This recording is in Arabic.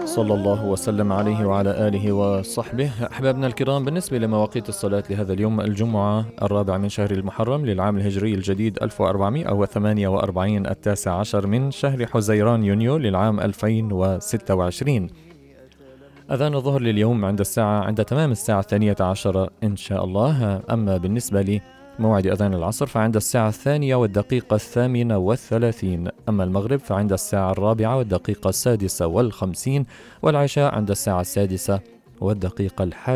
صلى الله وسلم عليه وعلى آله وصحبه. أحبابنا الكرام، بالنسبة لمواقيت الصلاة لهذا اليوم، الجمعة 4 من شهر المحرم للعام الهجري الجديد 1448، 19 من شهر حزيران يونيو للعام 2026. أذان الظهر لليوم عند تمام الساعة 12 إن شاء الله. أما بالنسبة لي موعد أذان العصر فعند الساعة 2:38. أما المغرب فعند الساعة 4:56، والعشاء عند الساعة 6:01.